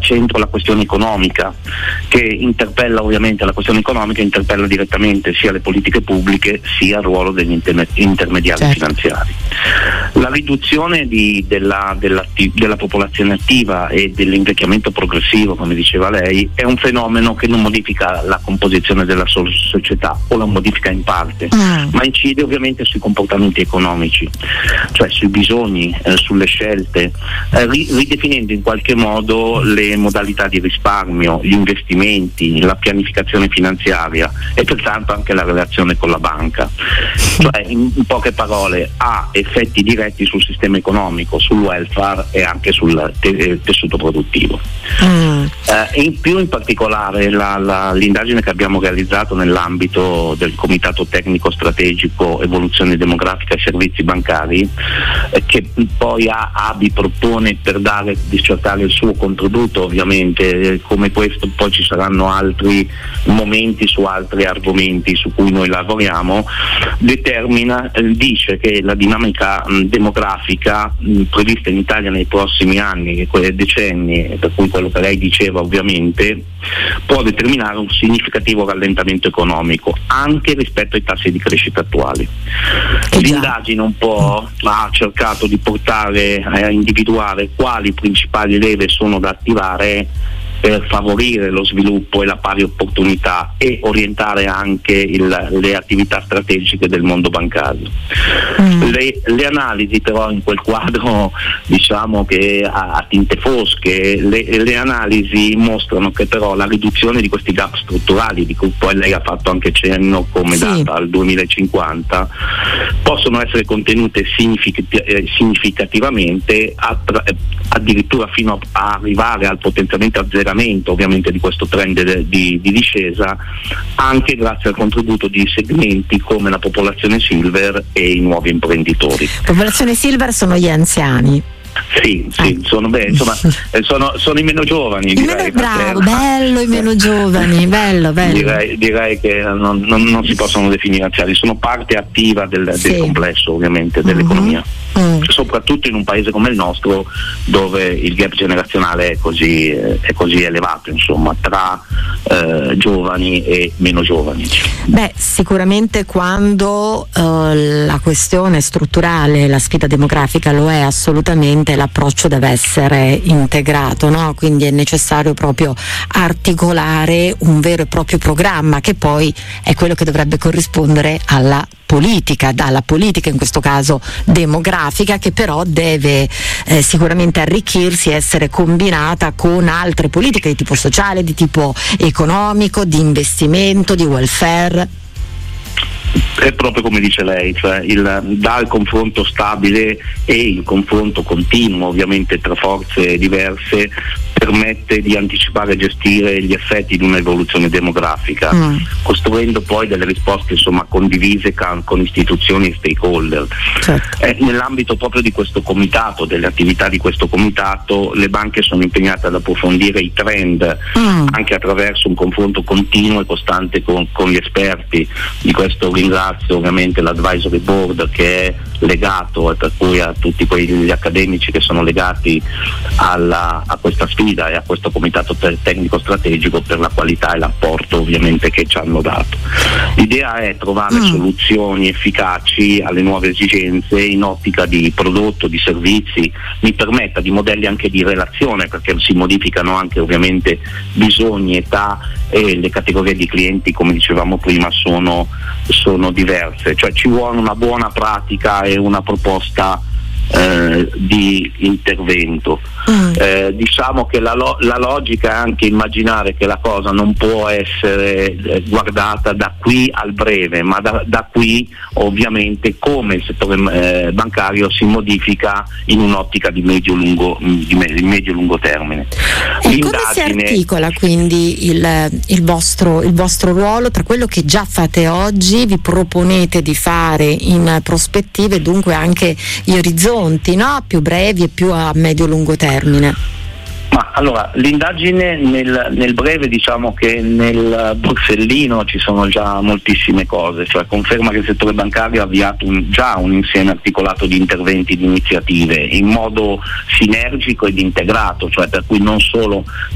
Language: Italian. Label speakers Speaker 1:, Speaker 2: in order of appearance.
Speaker 1: centro la questione economica, che interpella ovviamente la questione economica, interpella direttamente sia le politiche pubbliche sia il ruolo degli intermediari finanziari. La riduzione della popolazione attiva e dell'invecchiamento progressivo, come diceva lei, è un fenomeno che non modifica la composizione della società, o la modifica in parte, ma incide ovviamente sui comportamenti economici, cioè sui bisogni, sulle scelte, ridefinendo in qualche modo le modalità di risparmio, gli investimenti, la pianificazione finanziaria e pertanto anche la relazione con la banca. Cioè, in poche parole, ha effetti diretti sul sistema economico, sul welfare e anche sul tessuto produttivo. In particolare l'indagine che abbiamo realizzato nell'ambito del Comitato Tecnico Strategico Evoluzione Demografica e Servizi Bancari, che poi ABI propone per discertare il suo contributo, ovviamente come questo poi ci saranno altri momenti su altri argomenti su cui noi lavoriamo, dice che la dinamica demografica prevista in Italia nei prossimi anni, decenni, per cui quello che lei diceva ovviamente, può determinare un significativo rallentamento economico anche rispetto ai tassi di crescita attuali. L'indagine un po' ha cercato di portare a individuare quali principali leve sono da attivare per favorire lo sviluppo e la pari opportunità e orientare anche le attività strategiche del mondo bancario. Le analisi però in quel quadro, diciamo che a tinte fosche, le analisi mostrano che però la riduzione di questi gap strutturali, di cui poi lei ha fatto anche cenno come data al 2050, possono essere contenute significativamente addirittura fino a arrivare al potenziamento azzeramento ovviamente di questo trend di discesa, anche grazie al contributo di segmenti come la popolazione silver e i nuovi imprenditori.
Speaker 2: Popolazione silver sono gli anziani.
Speaker 1: Sì, sono i meno giovani.
Speaker 2: Bravo, bello i meno giovani, bello.
Speaker 1: Direi che non si possono definire anziani, sono parte attiva del complesso ovviamente dell'economia. Soprattutto in un paese come il nostro, dove il gap generazionale è così elevato, insomma, tra giovani e meno giovani.
Speaker 2: Beh, sicuramente quando la questione strutturale, la sfida demografica lo è assolutamente, l'approccio deve essere integrato, no? Quindi è necessario proprio articolare un vero e proprio programma, che poi è quello che dovrebbe corrispondere alla politica in questo caso demografica, che però deve sicuramente arricchirsi e essere combinata con altre politiche di tipo sociale, di tipo economico, di investimento, di welfare.
Speaker 1: È proprio come dice lei, cioè dal confronto stabile e il confronto continuo ovviamente tra forze diverse permette di anticipare e gestire gli effetti di un'evoluzione demografica, costruendo poi delle risposte condivise con istituzioni e stakeholder. Certo. Nell'ambito proprio di questo comitato, delle attività di questo comitato, le banche sono impegnate ad approfondire i trend anche attraverso un confronto continuo e costante con gli esperti. Di questo ringrazio ovviamente l'advisory board, che è legato, per cui a tutti quegli accademici che sono legati a questa sfida e a questo comitato tecnico strategico, per la qualità e l'apporto ovviamente che ci hanno dato. L'idea è trovare soluzioni efficaci alle nuove esigenze in ottica di prodotto, di servizi, mi permetta di modelli anche di relazione, perché si modificano anche ovviamente bisogni, età, e le categorie di clienti, come dicevamo prima, sono diverse, cioè ci vuole una buona pratica e una proposta di intervento. Diciamo che la logica è anche immaginare che la cosa non può essere guardata da qui al breve, ma da qui ovviamente come il settore bancario si modifica in un'ottica di medio-lungo termine.
Speaker 2: E come si articola quindi il vostro ruolo tra quello che già fate oggi, vi proponete di fare in prospettive, dunque anche gli orizzonti, no? Più brevi e più a medio-lungo termine?
Speaker 1: Ma allora, l'indagine nel breve, diciamo che nel borsellino ci sono già moltissime cose, cioè conferma che il settore bancario ha avviato già un insieme articolato di interventi, di iniziative in modo sinergico ed integrato, cioè per cui non solo